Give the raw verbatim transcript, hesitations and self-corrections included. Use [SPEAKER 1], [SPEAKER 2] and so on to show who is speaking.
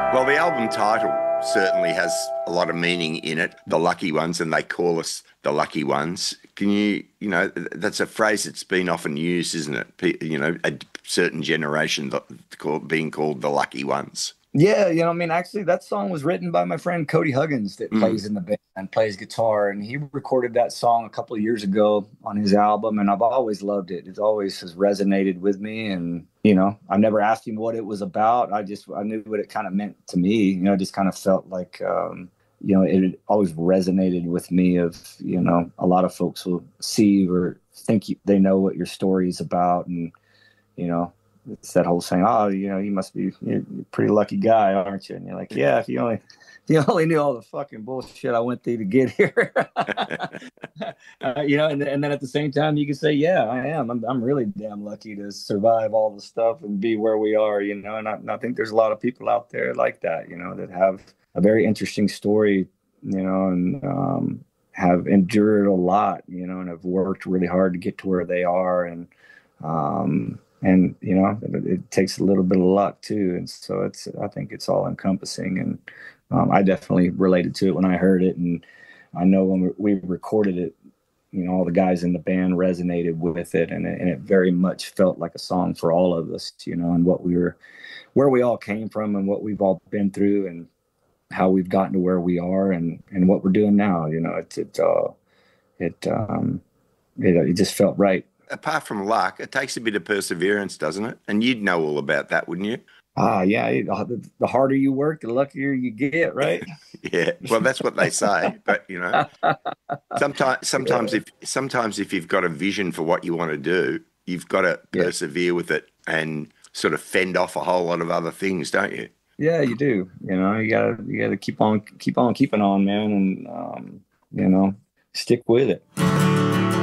[SPEAKER 1] Well, the album title certainly has a lot of meaning in it, the lucky ones, and they call us the lucky ones. Can you, you know, that's a phrase that's been often used, isn't it? Pe- You know, a certain generation that call, being called the lucky ones.
[SPEAKER 2] Yeah, you know, I mean, actually, that song was written by my friend Cody Huggins that
[SPEAKER 1] Mm.
[SPEAKER 2] plays in the band and plays guitar, and he recorded that song a couple of years ago on his album, and I've always loved it. It always has resonated with me, and you know, I never asked him what it was about. I just I knew what it kind of meant to me. You know, it just kind of felt like, um, you know, it always resonated with me. Of you know, a lot of folks will see or think you, they know what your story is about, and you know, it's that whole saying, oh, you know, you must be you're a pretty lucky guy, aren't you? And you're like, yeah, if you only if you only knew all the fucking bullshit I went through to get here. uh, you know, and, and then at the same time, you can say, yeah, I am. I'm, I'm really damn lucky to survive all the stuff and be where we are, you know, and I, and I think there's a lot of people out there like that, you know, that have a very interesting story, you know, and um, have endured a lot, you know, and have worked really hard to get to where they are. And, um, and you know it, it takes a little bit of luck too, and so it's I think it's all encompassing, and um, I definitely related to it when I heard it, and I know when we, we recorded it, you know, all the guys in the band resonated with it, and it, and it very much felt like a song for all of us, you know, and what we were, where we all came from, and what we've all been through, and how we've gotten to where we are, and and what we're doing now, you know, it's it uh, it um it, it just felt right.
[SPEAKER 1] Apart from luck, it takes a bit of perseverance, doesn't it? And you'd know all about that, wouldn't you?
[SPEAKER 2] Ah, yeah. it- uh, The the harder you work, the luckier you get, right?
[SPEAKER 1] Yeah. Well, that's what they say. But you know, sometimes, sometimes
[SPEAKER 2] Yeah,
[SPEAKER 1] if sometimes if you've got a vision for what you want to do, you've got to
[SPEAKER 2] yeah,
[SPEAKER 1] persevere with it and sort of fend off a whole lot of other things, don't you?
[SPEAKER 2] yeah. You do. You know, you gotta you gotta keep on keep on keeping on, man, and um, you know, stick with it.